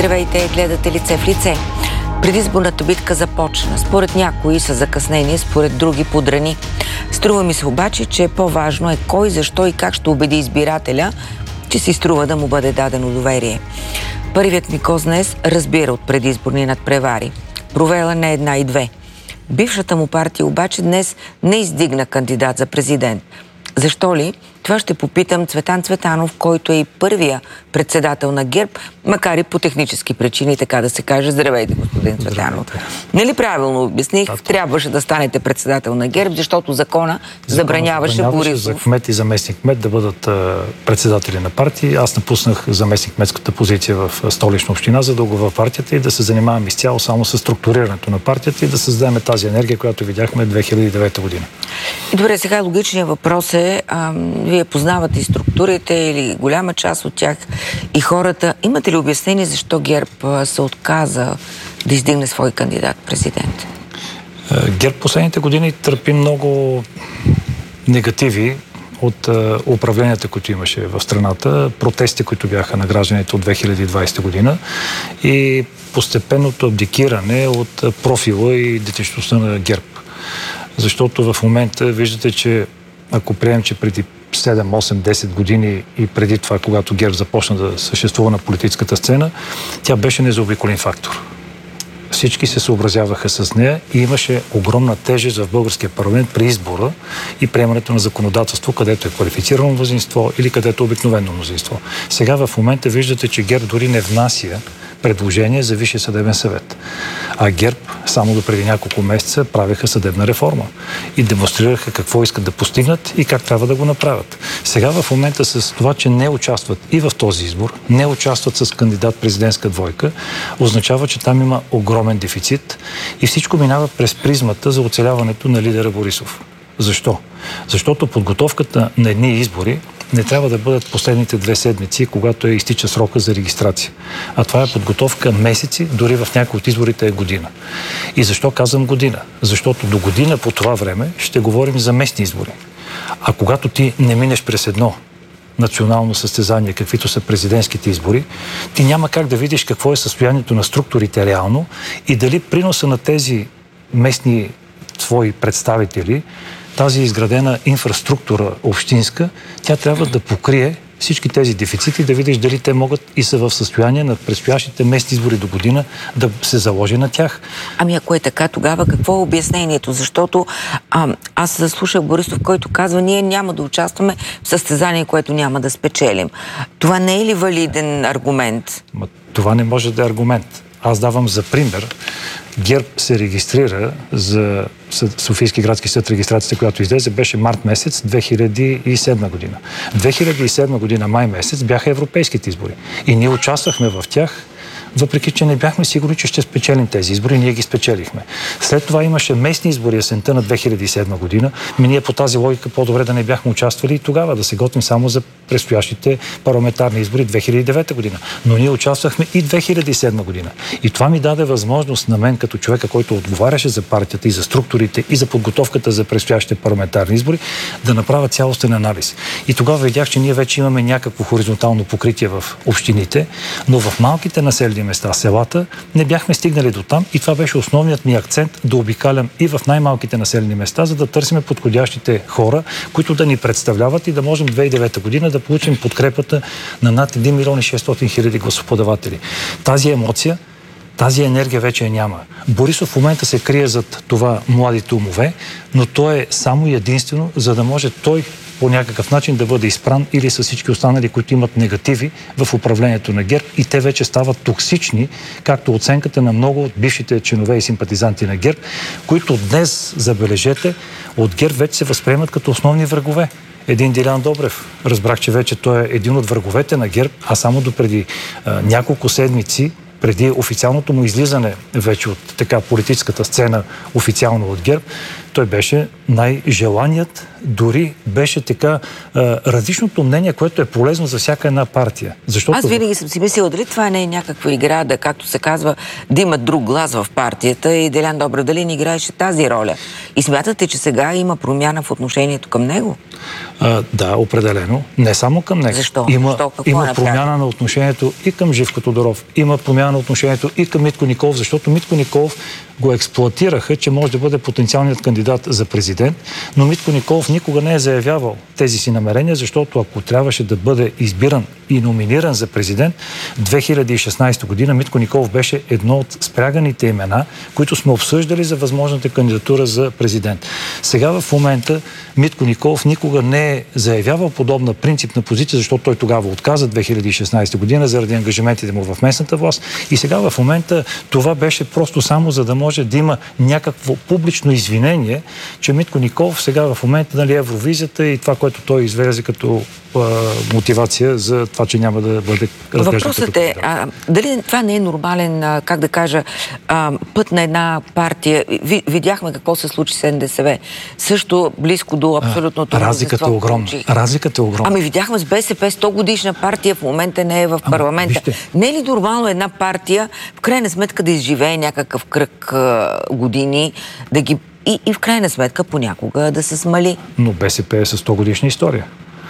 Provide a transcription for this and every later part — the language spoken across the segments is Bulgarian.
Здравейте, гледате Лице в лице. Предизборната битка започна. Според някои са закъснени, според други подрани. Струва ми се обаче, че по-важно е кой, защо и как ще убеди избирателя, че си струва да му бъде дадено доверие. Първият ми гост днес разбира от предизборни надпревари. Провела не една и две. Бившата му партия обаче днес не издигна кандидат за президент. Защо ли? Това ще попитам Цветан Цветанов, който е и първия председател на ГЕРБ, макар и по технически причини, така да се каже. Здравейте, господин Цветанов. Нали правилно обясних? Трябваше да станете председател на ГЕРБ, защото закона забраняваше Борисов. За кмет и заместник кмет да бъдат председатели на партии. Аз напуснах заместник кметската позиция в Столична община, за да го в партията и да се занимавам изцяло само с структурирането на партията и да създадем тази енергия, която видяхме 2009 година. Добре, сега логичният въпрос е, вие познавате и структурите или голяма част от тях и хората. Имате ли обяснение защо ГЕРБ се отказа да издигне свой кандидат президент? ГЕРБ последните години търпи много негативи от управленията, които имаше в страната, протести, които бяха на гражданите от 2020 година и постепенното абдикиране от профила и идентичността на ГЕРБ. Защото в момента виждате, че ако приемем, че преди 7, 8, 10 години и преди това, когато ГЕРБ започна да съществува на политическата сцена, тя беше незаобиколен фактор. Всички се съобразяваха с нея и имаше огромна тежест в българския парламент при избора и приемането на законодателство, където е квалифицирано мнозинство или където е обикновено мнозинство. Сега в момента виждате, че ГЕРБ дори не внася предложение за Висшия съдебен съвет. А ГЕРБ само до преди няколко месеца правеха съдебна реформа и демонстрираха какво искат да постигнат и как трябва да го направят. Сега в момента с това, че не участват и в този избор, не участват с кандидат президентска двойка, означава, че там има огромен дефицит и всичко минава през призмата за оцеляването на лидера Борисов. Защо? Защото подготовката на едни избори не трябва да бъдат последните 2 седмици, когато изтича срока за регистрация. А това е подготовка месеци, дори в някои от изборите е година. И защо казвам година? Защото до година по това време ще говорим за местни избори. А когато ти не минеш през едно национално състезание, каквито са президентските избори, ти няма как да видиш какво е състоянието на структурите реално и дали приноса на тези местни твои представители, тази изградена инфраструктура общинска, тя трябва да покрие всички тези дефицити, да видиш дали те могат и са в състояние на предстоящите местни избори до година да се заложи на тях. Ами ако е така, тогава какво е обяснението? Защото аз слушах Борисов, който казва, ние няма да участваме в състезание, което няма да спечелим. Това не е ли валиден аргумент? Това не може да е аргумент. Аз давам за пример. ГЕРБ се регистрира за Софийски градски съд. Регистрацията, която излезе, беше март месец 2007 година. 2007 година, май месец, бяха европейските избори. И ние участвахме в тях, въпреки че не бяхме сигурни, че ще спечелим тези избори, ние ги спечелихме. След това имаше местни избори есента на 2007 година. Ние по тази логика по-добре да не бяхме участвали и тогава, да се готвим само за предстоящите парламентарни избори 2009 година. Но ние участвахме и 2007 година. И това ми даде възможност на мен, като човека, който отговаряше за партията и за структурите и за подготовката за предстоящите парламентарни избори, да направя цялостен анализ. И тогава видях, че ние вече имаме някакво хоризонтално покритие в общините, но в малките населени места, селата, не бяхме стигнали до там и това беше основният ми акцент да обикалям и в най-малките населени места, за да търсим подходящите хора, които да ни представляват и да можем 2009 година да получим подкрепата на над 1 милион и 600 хиляди гласоподаватели. Тази емоция, тази енергия вече няма. Борисов в момента се крие зад това младите умове, но то е само и единствено, за да може той по някакъв начин да бъде изпран или с всички останали, които имат негативи в управлението на ГЕРБ и те вече стават токсични, както оценката на много от бившите членове и симпатизанти на ГЕРБ, които днес, забележете, от ГЕРБ вече се възприемат като основни врагове. Един Делян Добрев. Разбрах, че вече той е един от враговете на ГЕРБ, а само допреди няколко седмици, преди официалното му излизане вече от така политическата сцена официално от ГЕРБ, Той беше най-желаният, дори беше така различното мнение, което е полезно за всяка една партия. Защото... Аз винаги съм си мислила, дали това не е някаква игра, да, както се казва, да има друг глас в партията и Делян Добределин играеше тази роля. И смятате, че сега има промяна в отношението към него? Да, определено. Не само към него. Защо? Има промяна на отношението и към Живко Тодоров, има промяна на отношението и към Митко Николов, защото Митко Николов го експлоатираха, че може да бъде потенциалният кандидат за президент, но Митко Николов никога не е заявявал тези си намерения, защото ако трябваше да бъде избиран и номиниран за президент, 2016 година Митко Николов беше едно от спряганите имена, които сме обсъждали за възможната кандидатура за президент. Сега в момента Митко Николов никога не е заявявал подобна принципна позиция, защото той тогава отказа 2016 година заради ангажиментите му в местната власт. И сега в момента това беше просто само за да може да има някакво публично извинение, че Митко Николов сега в момента, нали, Евровизията и това, което той извезе като мотивация за това, че няма да бъде разглеждан. Въпросът е, дали това не е нормален, как да кажа, път на една партия? Видяхме какво се случи с НДСВ. Също близко до абсолютното разликата е огромна. Разликата е огромна. Ами видяхме с БСП 100 годишна партия, в момента не е в парламента. Не е ли нормално една партия в крайна сметка да изживее някакъв кръг години, да ги и в крайна сметка понякога да се смали? Но БСП е с 100 годишна история.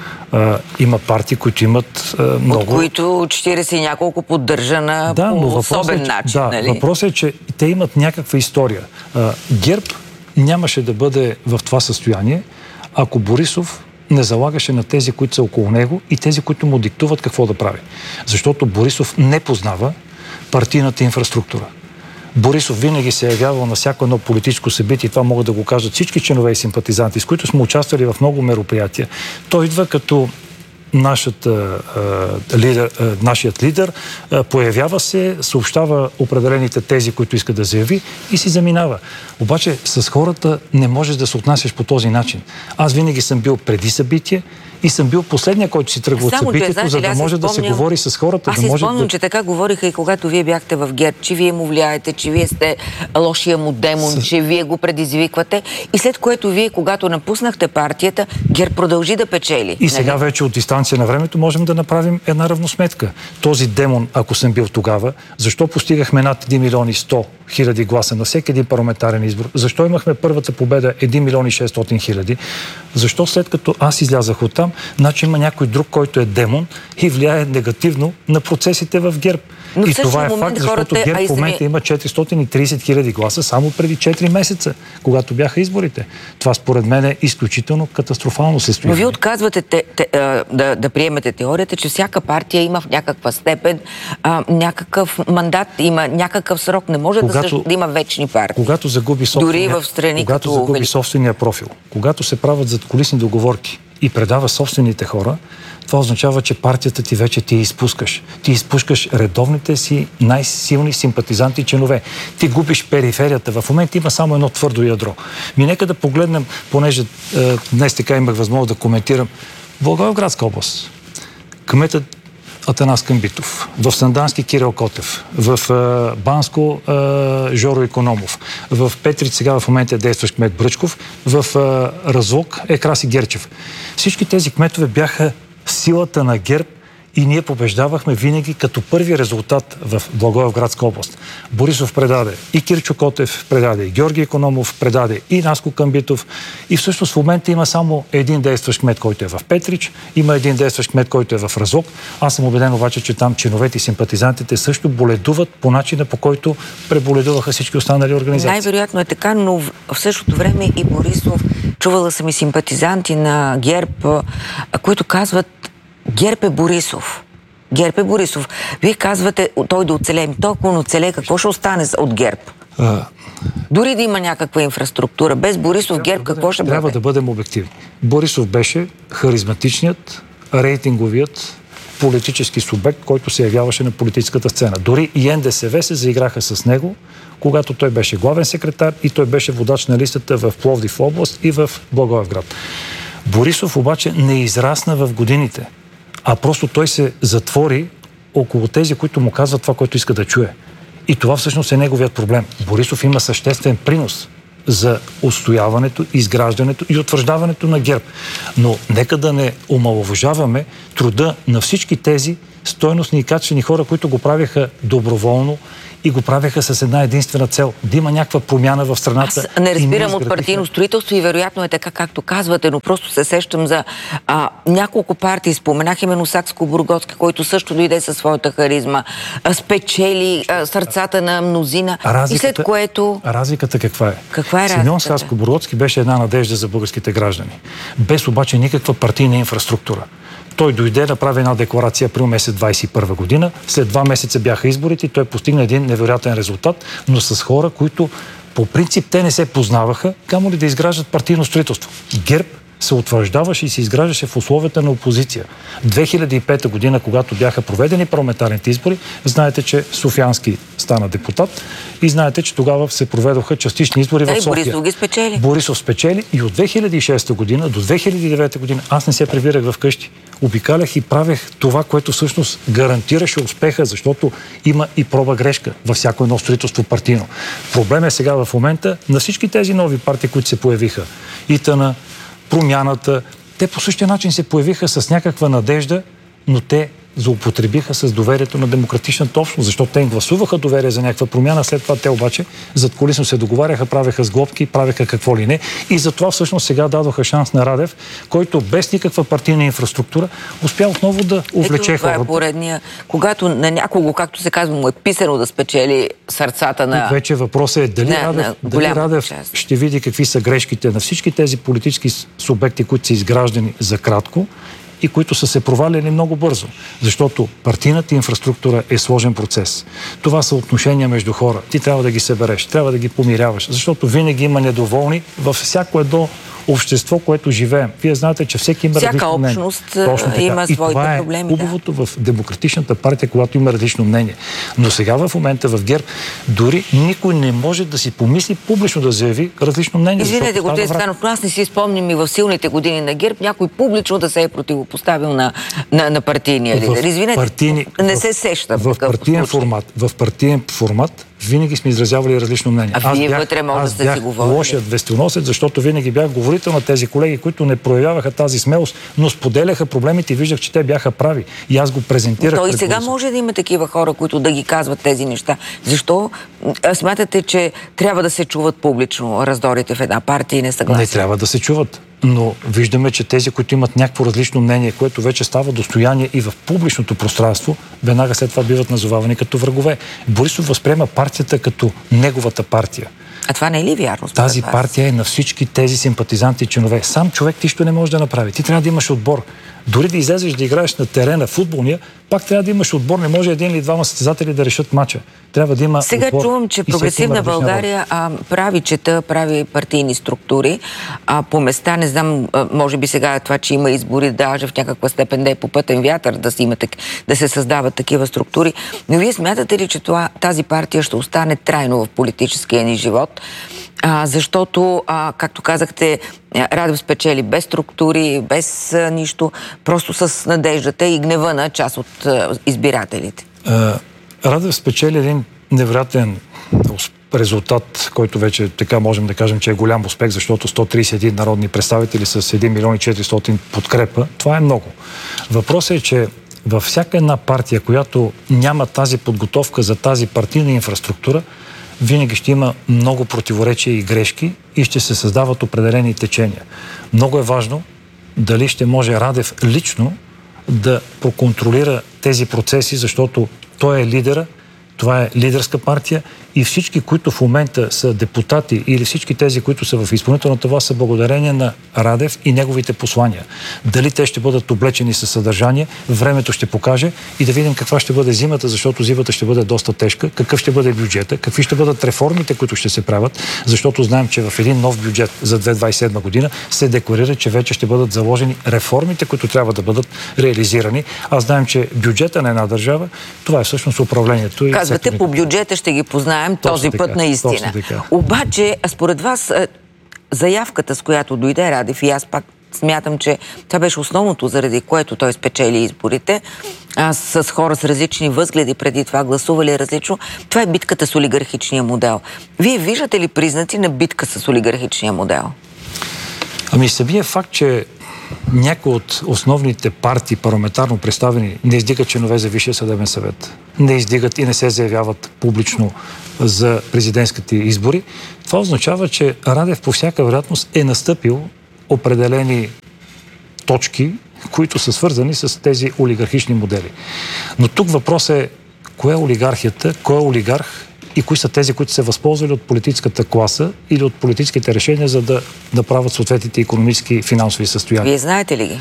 Има партии, които имат много... От които 40 и няколко поддържана по особен начин. Да, въпросът е, че те имат някаква история. ГЕРБ нямаше да бъде в това състояние, ако Борисов не залагаше на тези, които са около него и тези, които му диктуват какво да прави. Защото Борисов не познава партийната инфраструктура. Борисов винаги се е явявал на всяко едно политическо събитие, това могат да го кажат всички членове и симпатизанти, с които сме участвали в много мероприятия. Той идва като нашият лидер, появява се, съобщава определените тези, които иска да заяви и си заминава. Обаче с хората не можеш да се отнасяш по този начин. Аз винаги съм бил преди събитие и съм бил последния, който си тръгва от събитието, за да може да се говори с хората. Аз си спомням, че така говориха и когато вие бяхте в ГЕРБ, че вие му влияете, че вие сте лошия му демон, че вие го предизвиквате. И след което вие, когато напуснахте партията, ГЕРБ продължи да печели. И сега вече от дистанция на времето можем да направим една равносметка. Този демон, ако съм бил тогава, защо постигахме над 1 милион и 100 хиляди гласа на всеки един парламентарен избор? Защо имахме първата победа 1 милион и 600 хиляди? Защо след като аз излязах оттам, значи има някой друг, който е демон и влияе негативно на процесите в ГЕРБ? Но и това е факт, защото ГЕРБ в момента има 430 хиляди гласа само преди 4 месеца, когато бяха изборите. Това според мен е изключително катастрофално състояние. Но вие отказвате да приемете теорията, че всяка партия има в някаква степен някакъв мандат, има някакъв срок. Не може да има вечни партии. Когато загуби собствения профил, когато се правят задкулисни договорки и предава собствените хора, това означава, че партията ти вече ти изпускаш. Ти изпускаш редовните си най-силни симпатизанти и членове. Ти губиш периферията. В момента има само едно твърдо ядро. Нека да погледнем, понеже днес така имах възможност да коментирам. Благоевградска област. Кметът Атанас Камбитов, в Сандански Кирил Котев, в Банско Жоро Икономов, в Петрич сега в момента е действащ кмет Бръчков, в Разлог е Краси Герчев. Всички тези кметове бяха силата на ГЕРБ и ние побеждавахме винаги като първи резултат в Благоевградска област. Борисов предаде, и Кирчо Котев предаде, и Георги Икономов предаде, и Наско Камбитов. И всъщност в момента има само един действащ кмет, който е в Петрич, има един действащ кмет, който е в Разлог. Аз съм убеден обаче, че там членовете и симпатизантите също боледуват по начина, по който преболедуваха всички останали организации. Най-вероятно е така, но в същото време и Борисов, чувала съм и симпатизанти на ГЕРБ, които казват: ГЕРБ е Борисов. ГЕРБ е Борисов. Вие казвате, той да оцелее. Той ако не оцелее, какво ще остане от ГЕРБ? Дори да има някаква инфраструктура. Без Борисов ГЕРБ какво ще бъде? Трябва да бъдем обективни. Борисов беше харизматичният, рейтинговият политически субект, който се явяваше на политическата сцена. Дори и НДСВ се заиграха с него, когато той беше главен секретар и той беше водач на листата в Пловдив област и в Благоевград. Борисов обаче не израсна в годините, а просто той се затвори около тези, които му казват това, което иска да чуе. И това всъщност е неговият проблем. Борисов има съществен принос за отстояването, изграждането и утвърждаването на ГЕРБ. Но нека да не омаловажаваме труда на всички тези стойностни и качествени хора, които го правяха доброволно и го правеха с една единствена цел. Да има някаква промяна в страната. Аз не разбирам от партийно строителство и вероятно е така, както казвате, но просто се сещам за няколко партии. Споменах именно Сакскобургготски, който също дойде със своята харизма, спечели сърцата на мнозина. И след което... Разликата каква е? Каква е разликата? Симеон Сакскобургготски беше една надежда за българските граждани. Без обаче никаква партийна инфраструктура. Той дойде да прави една декларация април месец 2021 година. След 2 месеца бяха изборите и той постигна един невероятен резултат, но с хора, които по принцип те не се познаваха, камо ли да изграждат партийно строителство. ГЕРБ се утвърждаваше и се изграждаше в условията на опозиция. 2005 година, когато бяха проведени парламентарните избори, знаете, че Софиянски стана депутат и знаете, че тогава се проведоха частични избори в София. Борисов ги спечели. Борисов спечели и от 2006 година до 2009 година аз не се прибирах вкъщи. Обикалях и правех това, което всъщност гарантираше успеха, защото има и проба грешка във всяко едно строителство партийно. Проблем е сега в момента на всички тези нови партии, които се появиха. ИТН, Промяната, те по същия начин се появиха с някаква надежда, но те злоупотребиха с доверието на демократичната общност, защото те им гласуваха доверие за някаква промяна, след това те обаче задкулисно се договаряха, правеха сглобки, правеха какво ли не и затова всъщност сега дадоха шанс на Радев, който без никаква партийна инфраструктура успя отново да увлече хората. Това е поредния, когато на някого, както се казва, му е писано да спечели сърцата на... Тук вече въпросът е дали Радев ще види какви са грешките на всички тези политически субекти, които са изграждани за кратко и които са се провалили много бързо. Защото партийната инфраструктура е сложен процес. Това са отношения между хора. Ти трябва да ги събереш, трябва да ги помиряваш, защото винаги има недоволни във всяко едно общество, което живеем. Вие знаете, че всеки има различно мнение. Всяка общност има своите проблеми. И това е хубавото в демократичната партия, когато има различно мнение. Но сега в момента в ГЕРБ дори никой не може да си помисли публично да заяви различно мнение. Извинете, господин Станов, аз не си спомням и в силните години на ГЕРБ някой публично да се е противопоставил на партийния лидер. Извинете, не се сещам. В партиен формат винаги сме изразявали различно мнение. Вие вътре може да сте си говорили. Лошият вестоносец, защото винаги бях говорител на тези колеги, които не проявяваха тази смелост, но споделяха проблемите и виждах, че те бяха прави. И аз го презентирах. То и сега може да има такива хора, които да ги казват тези неща. Защо смятате, че трябва да се чуват публично раздорите в една партия и несъгласие? Не трябва да се чуват. Но виждаме, че тези, които имат някакво различно мнение, което вече става достояние и в публичното пространство, веднага след това биват назовавани като врагове. Борисов възприема партията като неговата партия. А това не е ли вярно? Тази партия е на всички тези симпатизанти и членове. Сам човек нищо не може да направи. Ти трябва да имаш отбор. Дори да излезеш да играеш на терена футболния, пак трябва да имаш отбор. Не може един или двама състезатели да решат мача. Трябва да има сега отбор. Чувам, че Прогресивна България прави партийни структури. По места, не знам, може би сега това, че има избори, даже в някаква степен да е по пътен вятър, да се създават такива структури. Но вие смятате ли, че тази партия ще остане трайно в политическия ни живот? Защото, както казахте, Радев спечели без структури, без нищо, просто с надеждата и гнева на част от избирателите. Радев спечели един невероятен резултат, който вече така можем да кажем, че е голям успех, защото 131 народни представители с 1 милион и 400 подкрепа, това е много. Въпросът е, че във всяка една партия, която няма тази подготовка за тази партийна инфраструктура, винаги ще има много противоречия и грешки и ще се създават определени течения. Много е важно дали ще може Радев лично да проконтролира тези процеси, защото той е лидера, това е лидерска партия и всички, които в момента са депутати или всички тези, които са в изпълнителната власт, са благодарение на Радев и неговите послания. Дали те ще бъдат облечени със съдържание, времето ще покаже и да видим каква ще бъде зимата, защото зимата ще бъде доста тежка, какъв ще бъде бюджета, какви ще бъдат реформите, които ще се правят, защото знаем, че в един нов бюджет за 2027 година се декларира, че вече ще бъдат заложени реформите, които трябва да бъдат реализирани. А знаем, че бюджета на една държава, това е всъщност управлението. Казвате, по бюджета ще ги познаем този път наистина. Обаче, според вас, заявката, с която дойде Радев, и аз пак смятам, че това беше основното, заради което той спечели изборите. С хора с различни възгледи преди това гласували различно. Това е битката с олигархичния модел. Вие виждате ли признаци на битка с олигархичния модел? Ами самия факт, че някои от основните партии, парламентарно представени, не издигат членове за Висшия съдебен съвет, не издигат и не се заявяват публично за президентските избори, това означава, че Радев по всяка вероятност е настъпил определени точки, които са свързани с тези олигархични модели. Но тук въпрос е кое е олигархията, кой е олигарх и кои са тези, които се възползвали от политическата класа или от политическите решения, за да направят съответните икономически и финансови състояния. Вие знаете ли ги?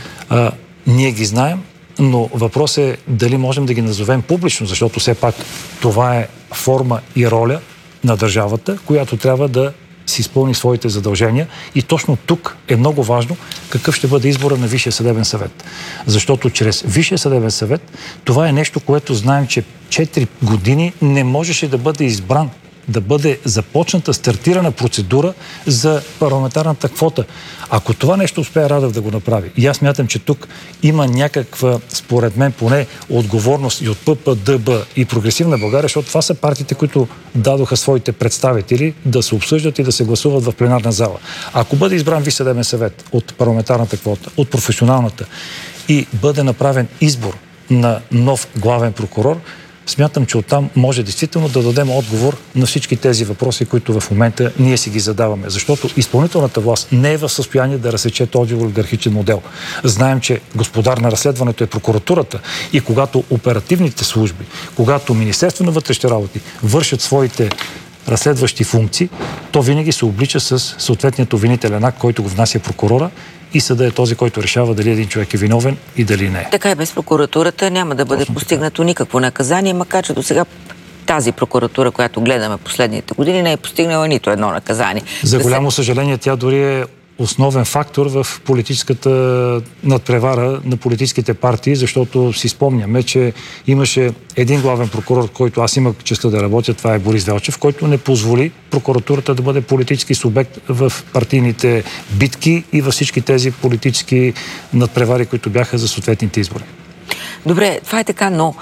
Ние ги знаем, но въпрос е дали можем да ги назовем публично, защото все пак това е форма и роля на държавата, която трябва да си изпълни своите задължения. И точно тук е много важно какъв ще бъде избора на Висшия съдебен съвет. Защото чрез Висшия съдебен съвет това е нещо, което знаем, че 4 години не можеше да бъде избран, да бъде започната, стартирана процедура за парламентарната квота. Ако това нещо успее Радев да го направи, и аз мятам, че тук има някаква, според мен, поне отговорност и от ПП, ДБ и Прогресивна България, защото това са партиите, които дадоха своите представители да се обсъждат и да се гласуват в пленарна зала. Ако бъде избран Висш съдебен съвет от парламентарната квота, от професионалната и бъде направен избор на нов главен прокурор, смятам, че оттам може действително да дадем отговор на всички тези въпроси, които в момента ние си ги задаваме. Защото изпълнителната власт не е в състояние да разсече този олигархичен модел. Знаем, че господар на разследването е прокуратурата и когато оперативните служби, когато Министерство на вътрешните работи вършат своите разследващи функции, то винаги се облича с съответният обвинителен акт, който го внася прокурора, и съда е този, който решава дали един човек е виновен и дали не. Така и без прокуратурата няма да бъде постигнато никакво наказание, макар че до сега тази прокуратура, която гледаме последните години, не е постигнала нито едно наказание. За голямо съжаление, тя дори е основен фактор в политическата надпревара на политическите партии, защото си спомняме, че имаше един главен прокурор, който аз имах честта да работя, това е Борис Велчев, който не позволи прокуратурата да бъде политически субект в партийните битки и във всички тези политически надпревари, които бяха за съответните избори. Добре, това е така, но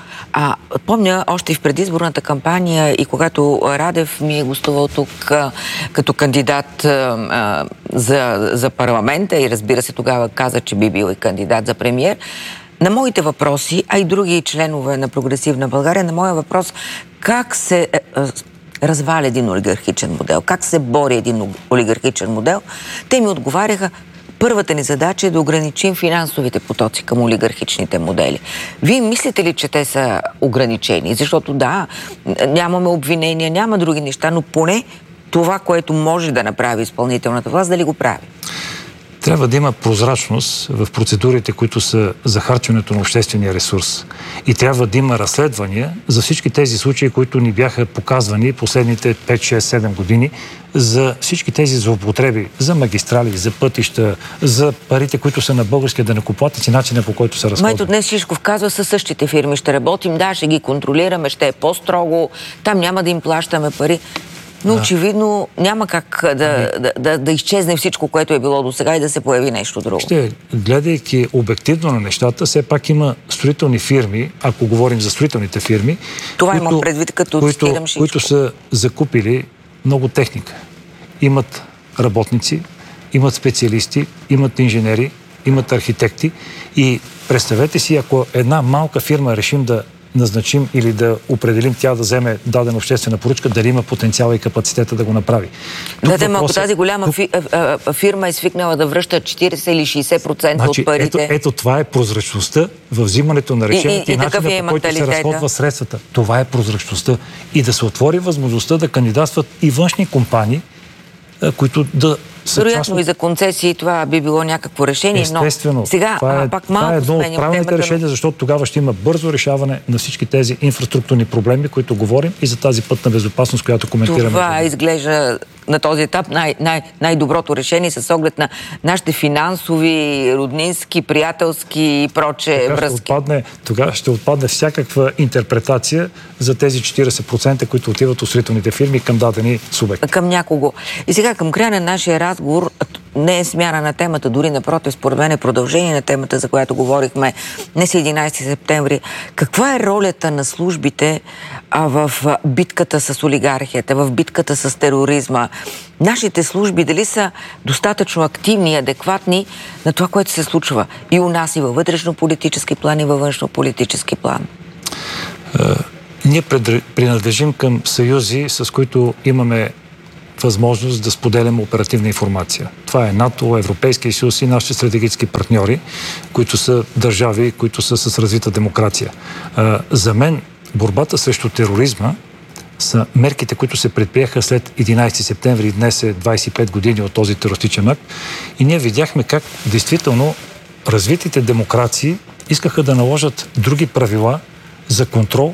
помня още и в предизборната кампания и когато Радев ми е гостувал тук като кандидат за парламента и разбира се тогава каза, че би бил и кандидат за премиер, на моите въпроси, а и други членове на Прогресивна България, на моя въпрос как се разваля един олигархичен модел, как се бори един олигархичен модел, те ми отговаряха: първата ни задача е да ограничим финансовите потоци към олигархичните модели. Вие мислите ли, че те са ограничени? Защото да, нямаме обвинения, няма други неща, но поне това, което може да направи изпълнителната власт, дали го прави? Трябва да има прозрачност в процедурите, които са за харченето на обществения ресурс. И трябва да има разследвания за всички тези случаи, които ни бяха показвани последните 5, 6, 7 години, за всички тези злоупотреби, за магистрали, за пътища, за парите, които са на българския данъкоплатец и начина, по който са разходвани. Ето днес Шишков казва, със същите фирми ще работим, да, ще ги контролираме, ще е по-строго, там няма да им плащаме пари. Но очевидно няма как да изчезне всичко, което е било до сега и да се появи нещо друго. Гледайки обективно на нещата, все пак има строителни фирми, ако говорим за строителните фирми, това имам предвид, като цитирам Шишков, които са закупили много техника. Имат работници, имат специалисти, имат инженери, имат архитекти и представете си, ако една малка фирма решим да назначим или да определим тя да вземе дадена обществена поръчка, дали има потенциала и капацитета да го направи. Ако тази голяма фирма е свикнала да връща 40 или 60% от парите. Ето това е прозрачността в взимането на решението и начинът, по който се разходва средствата. Това е прозрачността. И да се отвори възможността да кандидатстват и външни компании, които да вероятно и за концесии това би било някакво решение, естествено, но сега пак малко това е едно от правилните решения, защото тогава ще има бързо решаване на всички тези инфраструктурни проблеми, които говорим, и за тази пътна безопасност, която коментираме. Това изглежда на този етап най-доброто решение с оглед на нашите финансови, роднински, приятелски и проче връзки. Тогава ще отпадне всякаква интерпретация за тези 40%, които отиват от строителните фирми към дадени субекти. Към някого. И сега към края на нашия разговор, не е смяна на темата, дори напротив, според мен е продължение на темата, за която говорихме днес 11 септември. Каква е ролята на службите в битката с олигархията, в битката с тероризма? Нашите служби дали са достатъчно активни и адекватни на това, което се случва и у нас, и във вътрешно-политически план, и във външно-политически план? Ние принадлежим към съюзи, с които имаме възможност да споделяме оперативна информация. Това е НАТО, Европейския съюз и нашите стратегически партньори, които са държави, които са с развита демокрация. За мен борбата срещу тероризма са мерките, които се предприеха след 11 септември. Днес е 25 години от този терористичен акт. И ние видяхме как действително развитите демокрации искаха да наложат други правила за контрол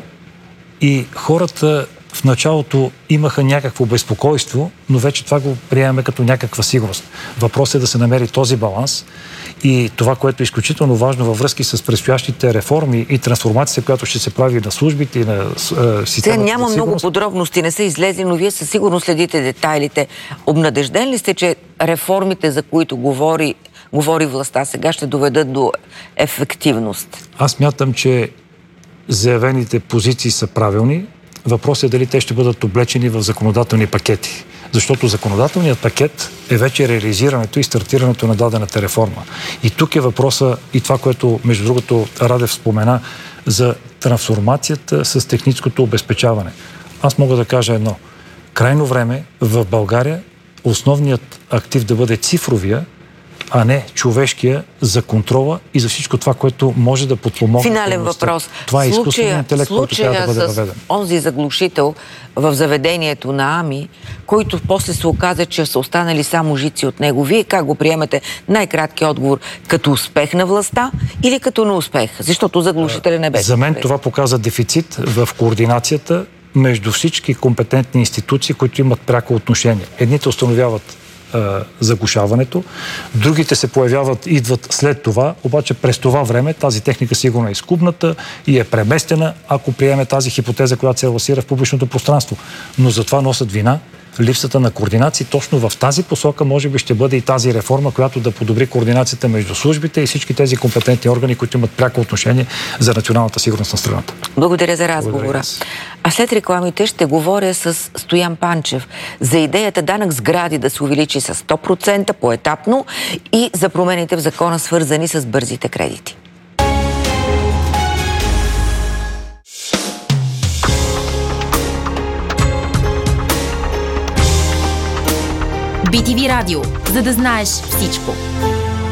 и хората в началото имаха някакво безпокойство, но вече това го приемаме като някаква сигурност. Въпросът е да се намери този баланс и това, което е изключително важно във връзки с предстоящите реформи и трансформацията, която ще се прави на службите и на системата. Няма много подробности, не са излезли, но вие със сигурност следите детайлите. Обнадежден ли сте, че реформите, за които говори властта, сега ще доведат до ефективност? Аз мятам, че заявените позиции са правилни. Въпросът е дали те ще бъдат облечени в законодателни пакети. Защото законодателният пакет е вече реализирането и стартирането на дадената реформа. И тук е въпроса и това, което, между другото, Радев спомена за трансформацията с техническото обезпечаване. Аз мога да кажа едно. Крайно време в България основният актив да бъде цифровия, а не човешкия за контрола и за всичко това, което може да подпомогне. Финален въпрос. Това е изкуственият интелект, който трябва да бъде въведен. Онзи заглушител в заведението на АМИ, който после се оказа, че са останали само жици от него. Вие как го приемате? Най-краткият отговор: като успех на властта или като неуспех? Защото заглушителя не беше. За мен това показа дефицит в координацията между всички компетентни институции, които имат пряко отношение. Едните установяват заглушаването. Другите се появяват, идват след това, обаче през това време тази техника сигурно е изкубната и е преместена, ако приеме тази хипотеза, която се лансира в публичното пространство. Но за това носят вина липсата на координация. Точно в тази посока може би ще бъде и тази реформа, която да подобри координацията между службите и всички тези компетентни органи, които имат пряко отношение за националната сигурност на страната. Благодаря за разговора. А след рекламите ще говоря с Стоян Панчев за идеята данък сгради да се увеличи с 100% поетапно и за промените в закона, свързани с бързите кредити. BTV Радио, за да знаеш всичко.